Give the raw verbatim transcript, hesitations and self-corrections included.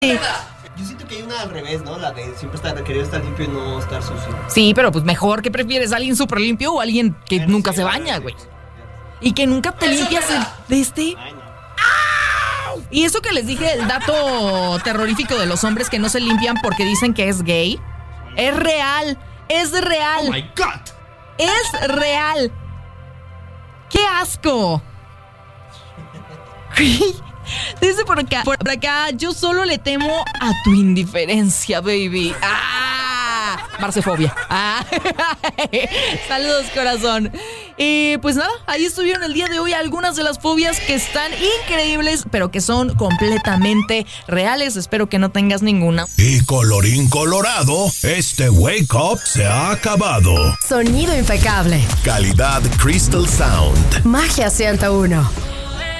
Yo siento que hay una al revés, ¿no? La de siempre estar, querer estar limpio y no estar sucio. Sí, pero pues mejor, ¿qué prefieres? ¿Alguien súper limpio o alguien que Bueno, nunca sí, se bueno, baña, sí. güey? Y que nunca te limpias el de este. Ay, no. Y eso que les dije, el dato terrorífico de los hombres que no se limpian porque dicen que es gay, es real, es real. Oh my God. Es real. ¡Qué asco! Dice por acá, por acá, yo solo le temo a tu indiferencia, baby. ¡Ah! Marcefobia. ¡Ah! Saludos, corazón. Y pues nada, ahí estuvieron el día de hoy algunas de las fobias que están increíbles, pero que son completamente reales. Espero que no tengas ninguna. Y colorín colorado, este Wake Up se ha acabado. Sonido impecable. Calidad Crystal Sound. Magia ciento uno.